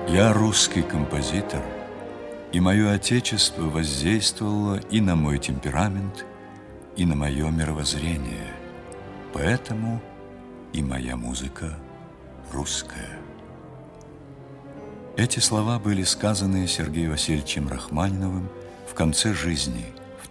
Я русский композитор, и мое отечество воздействовало и на мой темперамент, и на мое мировоззрение. Поэтому и моя музыка русская. Эти слова были сказаны Сергеем Васильевичем Рахманиновым в конце жизни в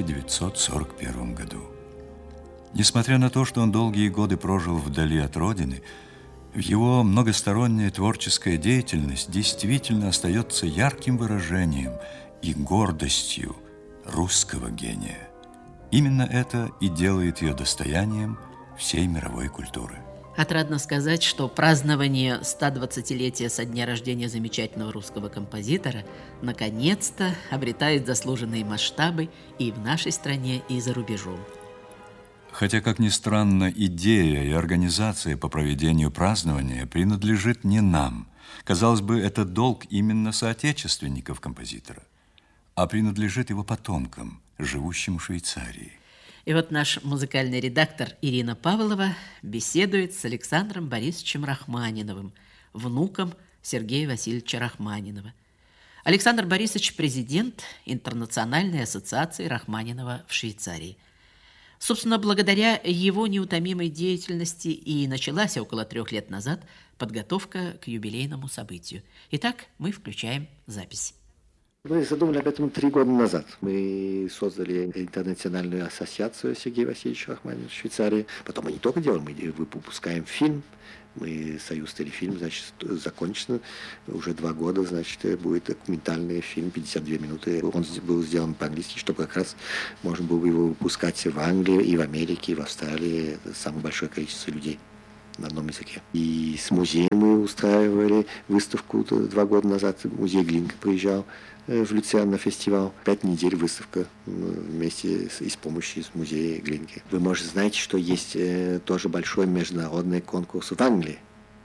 1941 году. Несмотря на то, что он долгие годы прожил вдали от родины, его многосторонняя творческая деятельность действительно остается ярким выражением и гордостью русского гения. Именно это и делает ее достоянием всей мировой культуры. Отрадно сказать, что празднование 120-летия со дня рождения замечательного русского композитора наконец-то обретает заслуженные масштабы и в нашей стране, и за рубежом. Хотя, как ни странно, идея и организация по проведению празднования принадлежит не нам. Казалось бы, это долг именно соотечественников композитора, а принадлежит его потомкам, живущим в Швейцарии. И вот наш музыкальный редактор Ирина Павлова беседует с Александром Борисовичем Рахманиновым, внуком Сергея Васильевича Рахманинова. Александр Борисович – президент Интернациональной ассоциации Рахманинова в Швейцарии. Собственно, благодаря его неутомимой деятельности и началась около 3 лет назад подготовка к юбилейному событию. Итак, мы включаем запись. Мы задумали об этом 3 года назад. Мы создали Интернациональную ассоциацию Сергея Васильевича Рахманинова в Швейцарии. Потом мы не только делаем, мы выпускаем фильм. Мы Союз телефильм, значит, закончен. Уже 2 года, значит, будет документальный фильм 52 минуты. Он был сделан по-английски, чтобы как раз можно было его выпускать в Англии, и в Америке, и в Австралии. Это самое большое количество людей на одном языке. И с музеем мы устраивали выставку 2 года назад. Музей Глинка приезжал в Люцерн на фестиваль. 5 недель выставка вместе и с помощью музея Глинки. Вы, может, знаете, что есть тоже большой международный конкурс в Англии,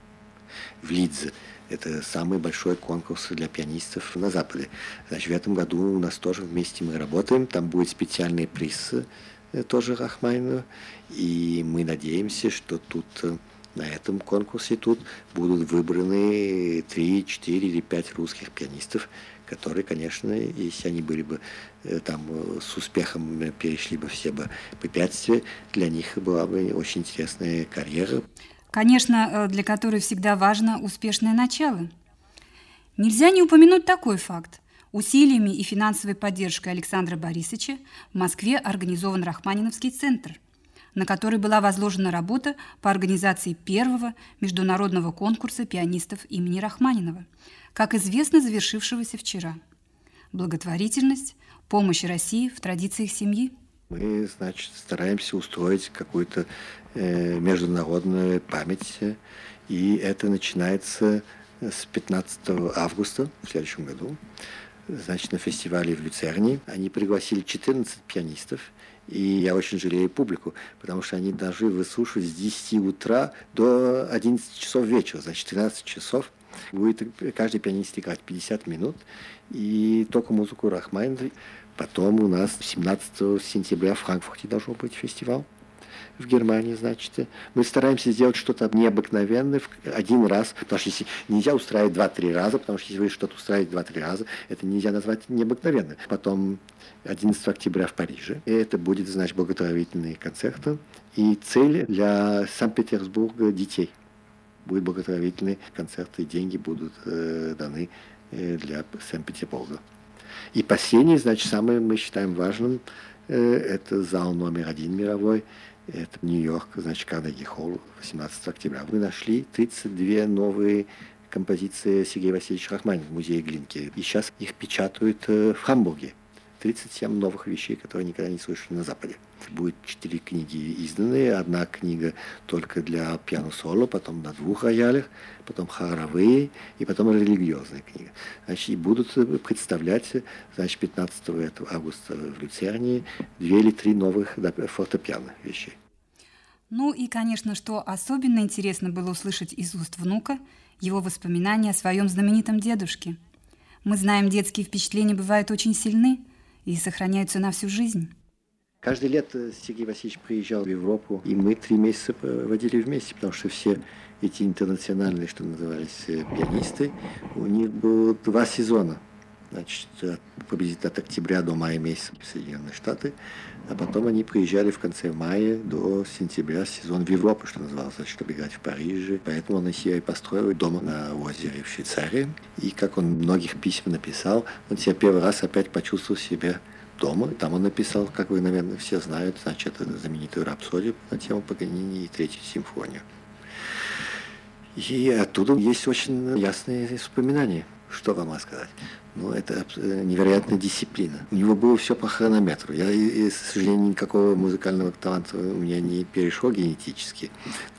в Лидзе. Это самый большой конкурс для пианистов на Западе. Значит, в этом году у нас тоже вместе мы работаем. Там будет специальный приз тоже Рахманинова. И мы надеемся, что тут на этом конкурсе тут будут выбраны 3, 4 или 5 русских пианистов, которые, конечно, если они были бы там с успехом, перешли бы все бы препятствия, для них была бы очень интересная карьера. Конечно, для которой всегда важно успешное начало. Нельзя не упомянуть такой факт. Усилиями и финансовой поддержкой Александра Борисовича в Москве организован Рахманиновский центр, на который была возложена работа по организации первого международного конкурса пианистов имени Рахманинова, как известно, завершившегося вчера. Благотворительность, помощь России в традициях семьи. Мы, значит, стараемся устроить какую-то международную память, и это начинается с 15 августа в следующем году. Значит, на фестивале в Люцерне они пригласили 14 пианистов, и я очень жалею публику, потому что они должны выслушивать с 10 утра до 11 часов вечера, значит, 13 часов. Будет каждый пианист играть 50 минут, и только музыку Рахманинова. Потом у нас 17 сентября в Франкфурте должен быть фестиваль. В Германии, значит. Мы стараемся сделать что-то необыкновенное один раз, потому что если нельзя устраивать 2-3 раза, потому что если вы что-то устраиваете 2-3 раза, это нельзя назвать необыкновенным. Потом 11 октября в Париже. И это будет, значит, благотворительные концерты. И цель для Санкт-Петербурга детей. Будут благотворительные концерты, деньги будут даны для Санкт-Петербурга. И последний, значит, самое мы считаем важным, это зал номер 1 мировой. Это Нью-Йорк, значит, Карнеги-холл, 18 октября. Мы нашли 32 новые композиции Сергея Васильевича Рахманинова в музее Глинки. И сейчас их печатают в Хамбурге. 37 новых вещей, которые никогда не слышали на Западе. Будет 4 книги изданы. 1 книга только для пиано-соло, потом на 2 роялях, потом хоровые и потом религиозная книга. Значит, и будут представлять, значит, 15 августа в Люцерне 2 или 3 новых фортепиано вещей. Ну и, конечно, что особенно интересно было услышать из уст внука, его воспоминания о своем знаменитом дедушке. Мы знаем, детские впечатления бывают очень сильны и сохраняются на всю жизнь. Каждое лето Сергей Васильевич приезжал в Европу, и мы 3 месяца проводили вместе, потому что все эти интернациональные, что назывались, пианисты, у них было 2 сезона. Значит, приблизительно от октября до мая месяца в Соединенные Штаты, а потом они приезжали в конце мая до сентября сезон в Европу, что назывался, чтобы играть в Париже. Поэтому он себе построил дом на озере в Швейцарии. И как он многих писем написал, он себя первый раз опять почувствовал себя дома. Там он написал, как вы, наверное, все знают, значит, знаменитую рапсодию на тему Паганини и 3-ю симфонию. И оттуда есть очень ясные вспоминания. Что вам рассказать? Ну, это невероятная дисциплина. У него было все по хронометру. Я, к сожалению, никакого музыкального таланта у меня не перешло генетически.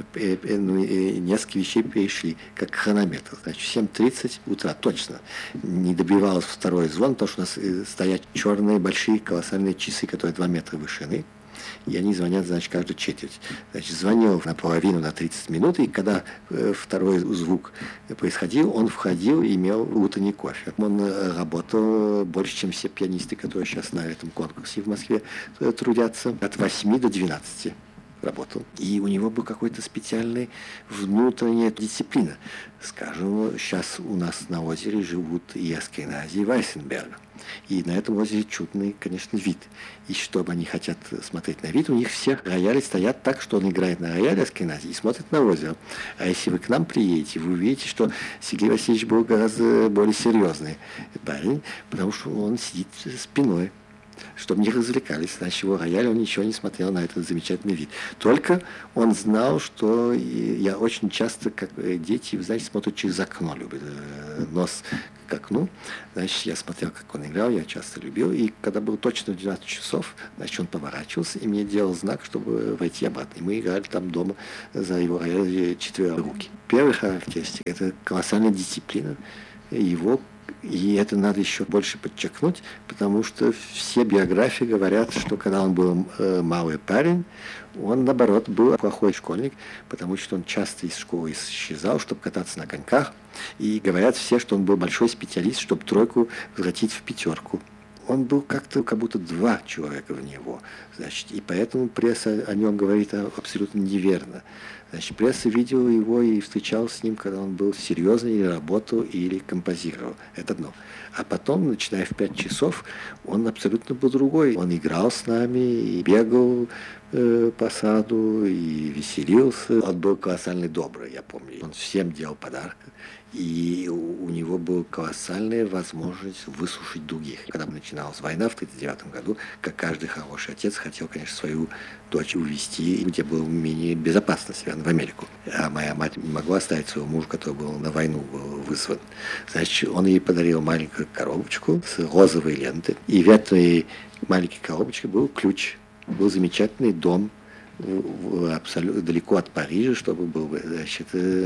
Несколько вещей перешли, как хронометр. Значит, в 7:30 утра точно не добивалось второй звон, потому что у нас стоят черные, большие, колоссальные часы, которые 2 метра вышины. И они звонят, значит, каждую четверть. Значит, звонил наполовину на 30 минут, и когда второй звук происходил, он входил и имел утренний кофе. Он работал больше, чем все пианисты, которые сейчас на этом конкурсе в Москве трудятся, от 8 до 12 работал. И у него был какой-то специальный внутренняя дисциплина. Скажем, сейчас у нас на озере живут и Аскенази, и Вайсенберг. И на этом озере чудный, конечно, вид. И чтобы они хотят смотреть на вид, у них все рояли стоят так, что он играет на рояле Аскенази и смотрит на озеро. А если вы к нам приедете, вы увидите, что Сергей Васильевич был гораздо более серьезный парень, потому что он сидит спиной, чтобы не развлекались. Значит, его рояль, он ничего не смотрел на этот замечательный вид. Только он знал, что я очень часто, как дети, вы знаете, смотрят через окно, любят нос к окну. Значит, я смотрел, как он играл, я часто любил. И когда было точно 12 часов, значит, он поворачивался и мне делал знак, чтобы войти обратно. И мы играли там дома за его рояль 4 руки. Первый характеристик – это колоссальная дисциплина его. И это надо еще больше подчеркнуть, потому что все биографии говорят, что когда он был малый парень, он, наоборот, был плохой школьник, потому что он часто из школы исчезал, чтобы кататься на коньках. И говорят все, что он был большой специалист, чтобы 3 возвратить в 5. Он был как будто 2 человека в него. Значит, и поэтому пресса о нем говорит абсолютно неверно. Значит, пресса видела его и встречалась с ним, когда он был серьезный, или работал, или композировал. Это одно. А потом, начиная в 5 часов, он абсолютно был другой. Он играл с нами, и бегал по саду, и веселился. Он был колоссально добрый, я помню. Он всем делал подарки. И у него была колоссальная возможность выслушать других. Когда начиналась война в 1939 году, как каждый хороший отец хотел, конечно, свою дочь увезти, где было менее безопасно в Америку. А моя мать не могла оставить своего мужа, который был на войну, был вызван. Значит, он ей подарил маленькую коробочку с розовой лентой. И в этой маленькой коробочке был ключ. Был замечательный дом абсолютно далеко от Парижа, чтобы был, значит,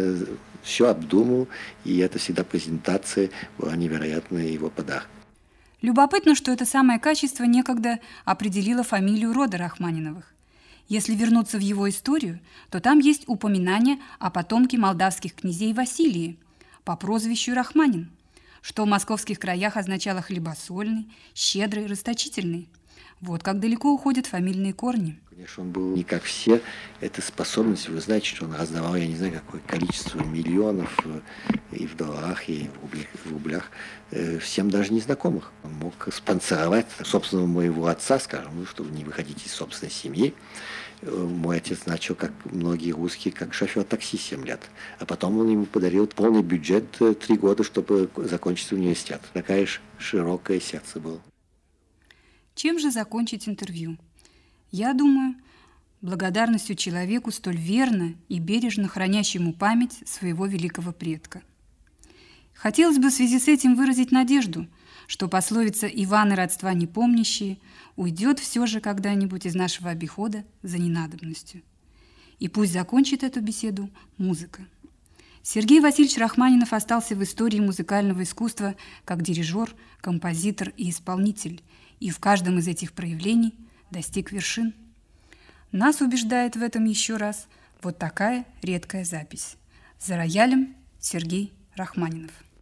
все обдумал, и это всегда презентация была невероятная его подарок. Любопытно, что это самое качество некогда определило фамилию рода Рахманиновых. Если вернуться в его историю, то там есть упоминание о потомке молдавских князей Василии по прозвищу Рахманин, что в московских краях означало хлебосольный, щедрый, расточительный. Вот как далеко уходят фамильные корни. Конечно, он был не как все. Это способность, вы знаете, что он раздавал, я не знаю, какое количество миллионов и в долларах, и в рублях, всем даже незнакомых. Он мог спонсоровать собственного моего отца, скажем, чтобы не выходить из собственной семьи. Мой отец начал, как многие русские, как шофер такси 7 лет. А потом он ему подарил полный бюджет 3 года, чтобы закончить университет. Такое широкое сердце было. Чем же закончить интервью? Я думаю, благодарностью человеку, столь верно и бережно хранящему память своего великого предка. Хотелось бы в связи с этим выразить надежду, что пословица «Иваны родства не помнящие» уйдет все же когда-нибудь из нашего обихода за ненадобностью. И пусть закончит эту беседу музыка. Сергей Васильевич Рахманинов остался в истории музыкального искусства как дирижер, композитор и исполнитель, и в каждом из этих проявлений достиг вершин. Нас убеждает в этом еще раз вот такая редкая запись. За роялем Сергей Рахманинов.